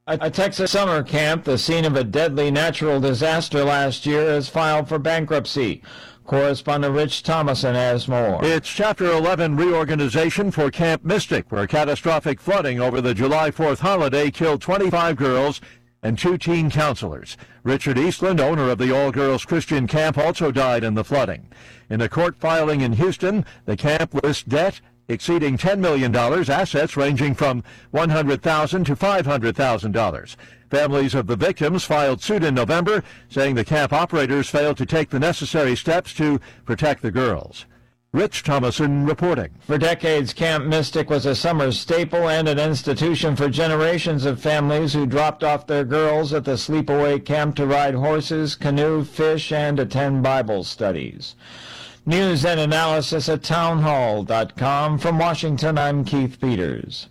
A Texas summer camp, the scene of a deadly natural disaster last year, has filed for bankruptcy. Correspondent Rich Thomason has more. It's Chapter 11 reorganization for Camp Mystic, where catastrophic flooding over the July 4th holiday killed 25 girls and 2 teen counselors. Richard Eastland, owner of the all-girls Christian camp, also died in the flooding. In a court filing in Houston, the camp lists debt exceeding $10 million, assets ranging from $100,000 to $500,000. Families of the victims filed suit in November, saying the camp operators failed to take the necessary steps to protect the girls. Rich Thomason reporting. For decades, Camp Mystic was a summer staple and an institution for generations of families who dropped off their girls at the sleepaway camp to ride horses, canoe, fish, and attend Bible studies. News and analysis at townhall.com. From Washington, I'm Keith Peters.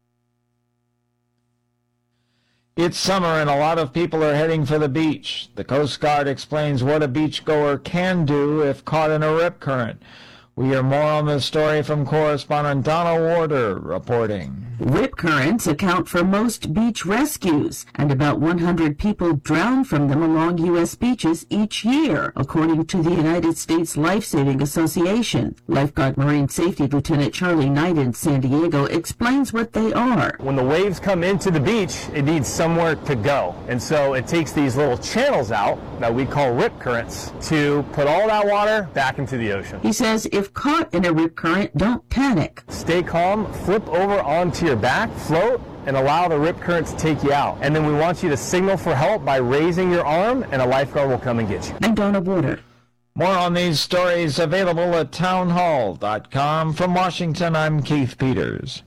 It's summer and a lot of people are heading for the beach. The Coast Guard explains what a beachgoer can do if caught in a rip current. We hear more on this story from correspondent Donna Warder reporting. Rip currents account for most beach rescues, and about 100 people drown from them along U.S. beaches each year, according to the United States Life-Saving Association. Lifeguard Marine Safety Lieutenant Charlie Knight in San Diego explains what they are. When the waves come into the beach, it needs somewhere to go. And so it takes these little channels out that we call rip currents to put all that water back into the ocean. He says if caught in a rip current, don't panic. Stay calm, flip over onto your back, float, and allow the rip current to take you out. And then we want you to signal for help by raising your arm, and a lifeguard will come and get you. I'm Donna Warder. More on these stories available at townhall.com. From Washington, I'm Keith Peters.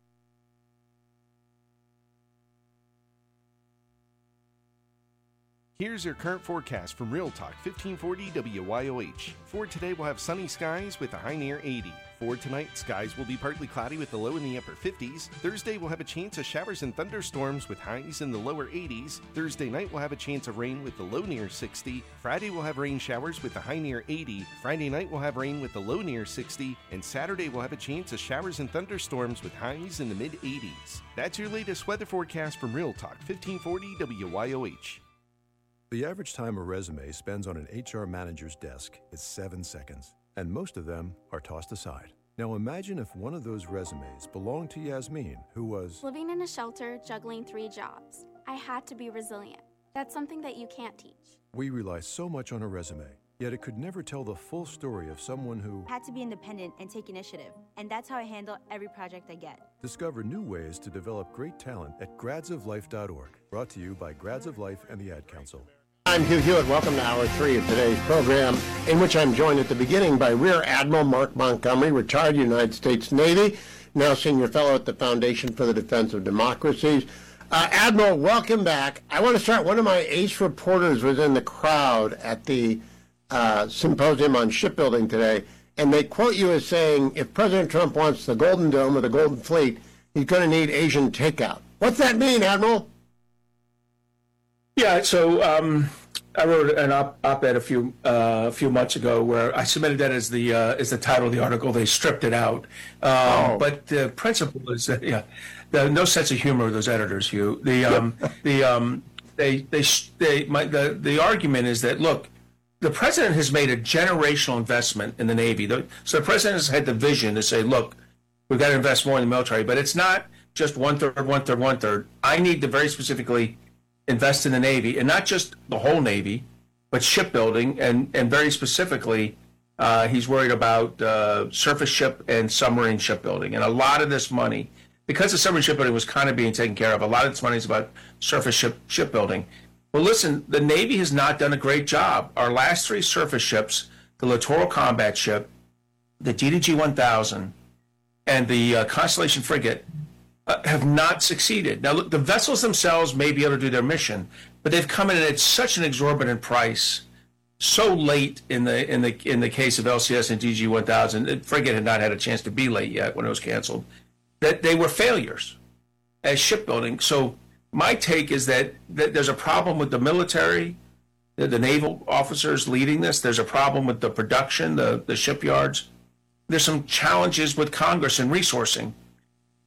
Here's your current forecast from Real Talk 1540 WYOH. For today, we'll have sunny skies with a high near 80. For tonight, skies will be partly cloudy with the low in the upper 50s. Thursday, we'll have a chance of showers and thunderstorms with highs in the lower 80s. Thursday night, we'll have a chance of rain with the low near 60. Friday, we'll have rain showers with the high near 80. Friday night, we'll have rain with the low near 60. And Saturday, we'll have a chance of showers and thunderstorms with highs in the mid 80s. That's your latest weather forecast from Real Talk 1540 WYOH. The average time a resume spends on an HR manager's desk is 7 seconds, and most of them are tossed aside. Now imagine if one of those resumes belonged to Yasmin, who was living in a shelter, juggling 3 jobs. I had to be resilient. That's something that you can't teach. We rely so much on a resume, yet it could never tell the full story of someone who had to be independent and take initiative, and that's how I handle every project I get. Discover new ways to develop great talent at gradsoflife.org. Brought to you by Grads of Life and the Ad Council. I'm Hugh Hewitt. Welcome to Hour 3 of today's program, in which I'm joined at the beginning by Rear Admiral Mark Montgomery, retired United States Navy, now Senior Fellow at the Foundation for the Defense of Democracies. Admiral, welcome back. I want to start. One of my ace reporters was in the crowd at the symposium on shipbuilding today, and they quote you as saying, if President Trump wants the Golden Dome or the Golden Fleet, he's going to need Asian takeout. What's that mean, Admiral? Yeah, so I wrote an op-ed a few months ago where I submitted that as the title of the article. They stripped it out, but the principle is that no sense of humor of those editors. Hugh, the argument is that look, the president has made a generational investment in the Navy. So the president has had the vision to say, look, we've got to invest more in the military, but it's not just one third. I need to very specifically invest in the Navy, and not just the whole Navy, but shipbuilding, and very specifically, he's worried about surface ship and submarine shipbuilding. And a lot of this money, because the submarine shipbuilding was kind of being taken care of, a lot of this money is about surface shipbuilding. Well, listen, the Navy has not done a great job. Our last 3 surface ships, the Littoral Combat Ship, the DDG-1000, and the Constellation Frigate, have not succeeded. Now, look, the vessels themselves may be able to do their mission, but they've come in at such an exorbitant price, so late in the case of LCS and DG-1000. The frigate had not had a chance to be late yet when it was canceled, that they were failures as shipbuilding. So my take is that there's a problem with the military, the naval officers leading this. There's a problem with the production, the shipyards. There's some challenges with Congress and resourcing.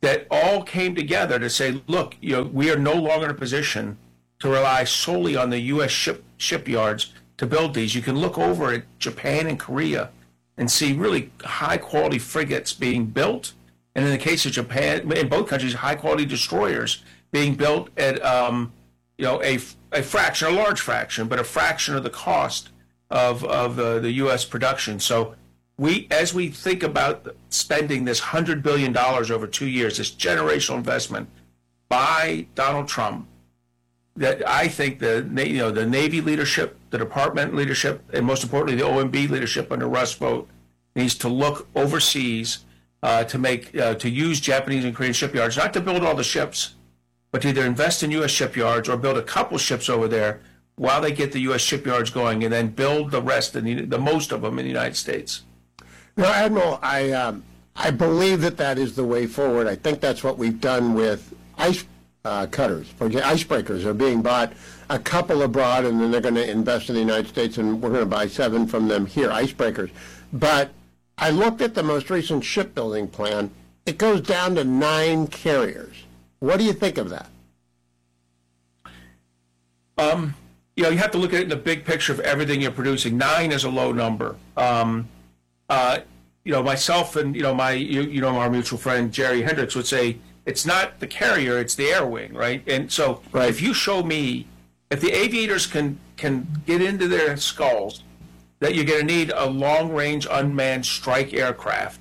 that all came together to say, look, we are no longer in a position to rely solely on the U.S. shipyards to build these. You can look over at Japan and Korea and see really high-quality frigates being built, and in the case of Japan, in both countries, high-quality destroyers being built at a fraction, a large fraction, but a fraction of the cost of the U.S. production. So as we think about spending this $100 billion over 2 years, this generational investment by Donald Trump, that I think the Navy leadership, the Department leadership, and most importantly the OMB leadership under Russ Vought needs to look overseas to use Japanese and Korean shipyards, not to build all the ships, but to either invest in U.S. shipyards or build a couple ships over there while they get the U.S. shipyards going, and then build the rest, the most of them in the United States. No, Admiral, I believe that is the way forward. I think that's what we've done with ice cutters. For icebreakers are being bought, a couple abroad, and then they're going to invest in the United States, and we're going to buy 7 from them here, icebreakers. But I looked at the most recent shipbuilding plan. It goes down to 9 carriers. What do you think of that? You have to look at it in the big picture of everything you're producing. 9 is a low number. Myself and our mutual friend Jerry Hendricks would say it's not the carrier, it's the air wing, right? And so if you show me, if the aviators can get into their skulls that you're going to need a long-range unmanned strike aircraft,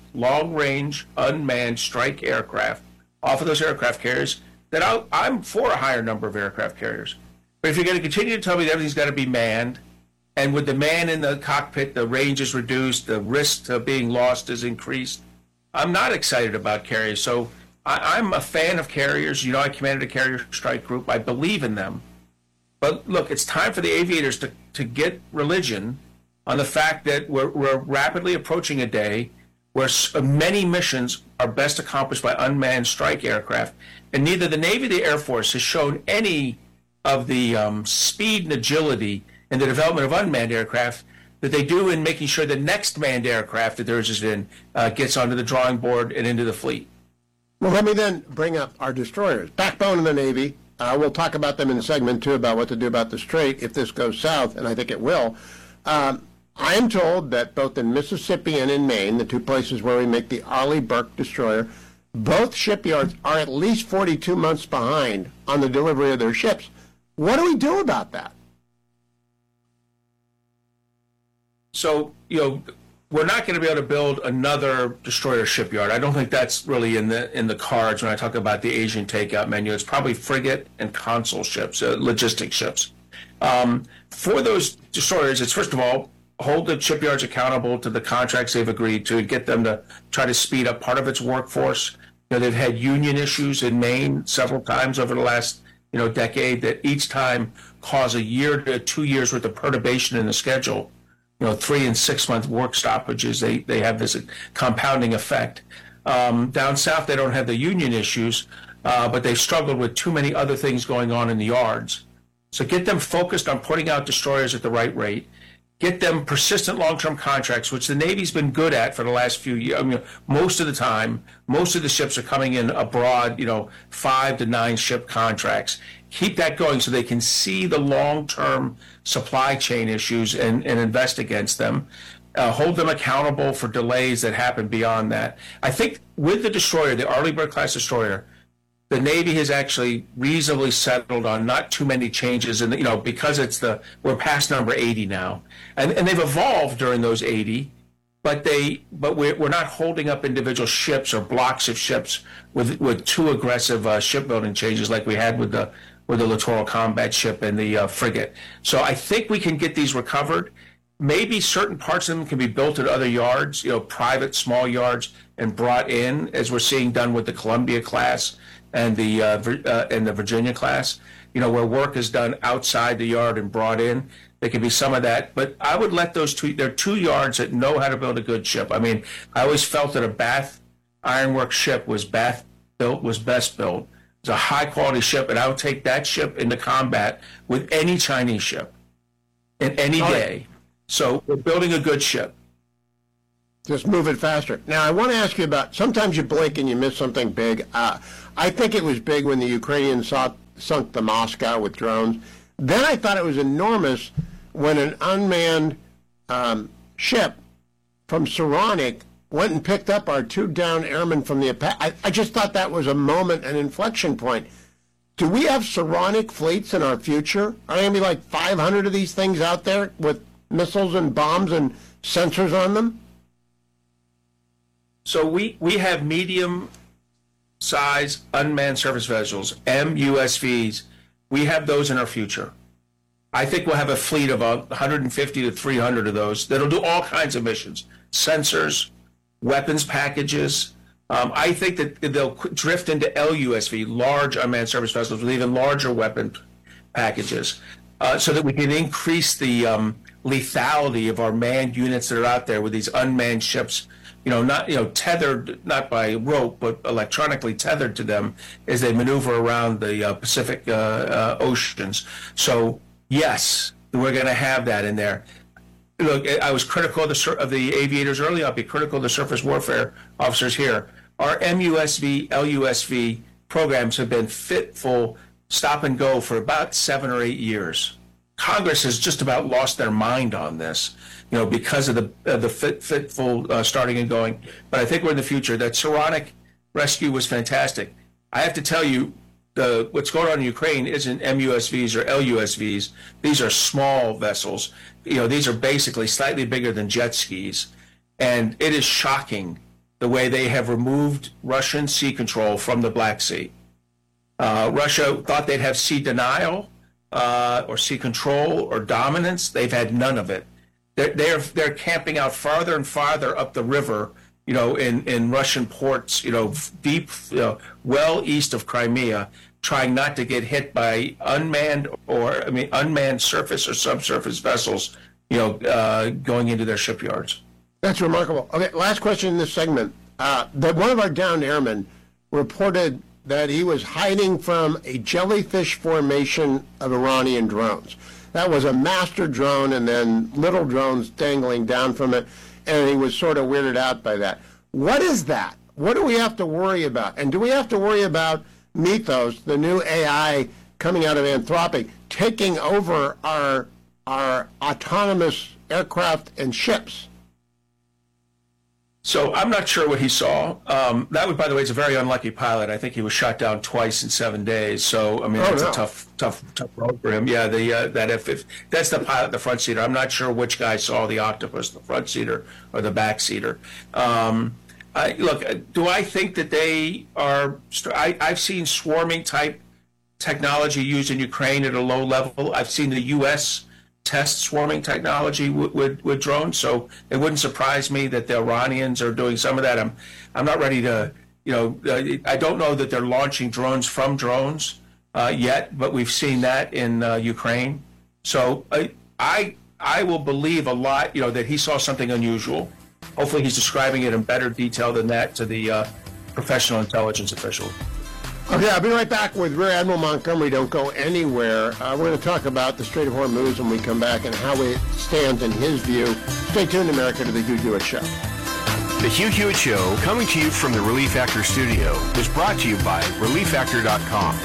off of those aircraft carriers, then I'm for a higher number of aircraft carriers. But if you're going to continue to tell me that everything's got to be manned, and with the man in the cockpit, the range is reduced, the risk of being lost is increased, I'm not excited about carriers. So I'm a fan of carriers. I commanded a carrier strike group. I believe in them. But look, it's time for the aviators to get religion on the fact that we're rapidly approaching a day where many missions are best accomplished by unmanned strike aircraft. And neither the Navy or the Air Force has shown any of the speed and agility in the development of unmanned aircraft that they do in making sure the next manned aircraft that theirs is in gets onto the drawing board and into the fleet. Well, let me then bring up our destroyers, backbone of the Navy. We'll talk about them in segment 2 about what to do about the Strait if this goes south, and I think it will. I am told that both in Mississippi and in Maine, the 2 places where we make the Arleigh Burke destroyer, both shipyards are at least 42 months behind on the delivery of their ships. What do we do about that? So, we're not going to be able to build another destroyer shipyard. I don't think that's really in the cards when I talk about the Asian takeout menu. It's probably frigate and console ships, logistics ships. For those destroyers, it's first of all, hold the shipyards accountable to the contracts they've agreed to, get them to try to speed up part of its workforce. They've had union issues in Maine several times over the last decade that each time cause a year to 2 years worth of perturbation in the schedule. 3 and 6 month work stoppages. They have this compounding effect. Down south, they don't have the union issues, but they've struggled with too many other things going on in the yards. So get them focused on putting out destroyers at the right rate. Get them persistent long-term contracts, which the Navy's been good at for the last few years. Most of the time, most of the ships are coming in abroad, 5 to 9 ship contracts. Keep that going so they can see the long-term supply chain issues and invest against them. Hold them accountable for delays that happen beyond that. I think with the destroyer, the Arleigh Burke class destroyer, the Navy has actually reasonably settled on not too many changes, and because we're past number 80 now, and they've evolved during those 80, but we're not holding up individual ships or blocks of ships with too aggressive shipbuilding changes like we had with the Littoral Combat Ship and the frigate. So I think we can get these recovered. Maybe certain parts of them can be built at other yards, private small yards, and brought in, as we're seeing done with the Columbia class and the Virginia class, where work is done outside the yard and brought in. There could be some of that, but I would let those there are 2 yards that know how to build a good ship. I always felt that a Bath Iron Works ship was best built. It's a high quality ship, and I would take that ship into combat with any Chinese ship in any day. So we're building a good ship. Just move it faster. Now, I want to ask you about, sometimes you blink and you miss something big. I think it was big when the Ukrainians sunk the Moscow with drones. Then I thought it was enormous when an unmanned ship from Saronic went and picked up our 2 downed airmen from the Apache. I just thought that was a moment, an inflection point. Do we have Saronic fleets in our future? Are there going to be like 500 of these things out there with missiles and bombs and sensors on them? So we have medium-size unmanned surface vessels, MUSVs. We have those in our future. I think we'll have a fleet of 150 to 300 of those that'll do all kinds of missions, sensors, weapons packages. I think that they'll drift into LUSV, large unmanned surface vessels, with even larger weapon packages, so that we can increase the lethality of our manned units that are out there with these unmanned ships. Not tethered, not by rope, but electronically tethered to them as they maneuver around the Pacific oceans. So yes, we're going to have that in there. Look, I was critical of the aviators earlier. I'll be critical of the surface warfare officers here. Our MUSV, LUSV programs have been fitful stop and go for about 7 or 8 years. Congress has just about lost their mind on this, because of the fitful starting and going. But I think we're in the future. That Saronic rescue was fantastic. I have to tell you, what's going on in Ukraine isn't MUSVs or LUSVs. These are small vessels. These are basically slightly bigger than jet skis. And it is shocking the way they have removed Russian sea control from the Black Sea. Russia thought they'd have sea denial or sea control or dominance. They've had none of it. They're camping out farther and farther up the river, in Russian ports, deep, well east of Crimea, trying not to get hit by unmanned surface or subsurface vessels, going into their shipyards. That's remarkable. Okay, last question in this segment. That one of our downed airmen reported that he was hiding from a jellyfish formation of Iranian drones. That was a master drone and then little drones dangling down from it, and he was sort of weirded out by that. What is that? What do we have to worry about? And do we have to worry about Mythos, the new AI coming out of Anthropic, taking over our autonomous aircraft and ships? So I'm not sure what he saw. That would, by the way, is a very unlucky pilot. I think he was shot down twice in 7 days. So that's a tough road for him. Yeah, that F-50, that's the pilot, the front seater. I'm not sure which guy saw the octopus, the front seater or the back seater. Look, do I think that they are? I've seen swarming type technology used in Ukraine at a low level. I've seen the U.S. test swarming technology with drones, so it wouldn't surprise me that the Iranians are doing some of that. I'm not ready to, I don't know that they're launching drones from drones yet, but we've seen that in Ukraine. So I will believe a lot, that he saw something unusual. Hopefully he's describing it in better detail than that to the professional intelligence official. Okay, I'll be right back with Rear Admiral Montgomery. Don't go anywhere. We're going to talk about the Strait of Hormuz when we come back and how it stands in his view. Stay tuned, America, to the Hugh Hewitt Show. The Hugh Hewitt Show, coming to you from the Relief Factor studio, is brought to you by ReliefFactor.com.